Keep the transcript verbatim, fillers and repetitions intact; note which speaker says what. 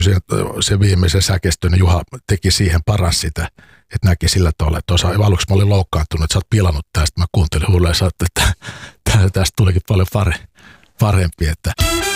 Speaker 1: Se, se viimeisen säkeistön Juha teki siihen paras sitä, että näki sillä tavalla, että osa, aluksi mä olin loukkaantunut, että sä oot pilannut tästä. Mä kuuntelin huuleen ja sanoin, että tästä tulikin paljon pare, parempi, että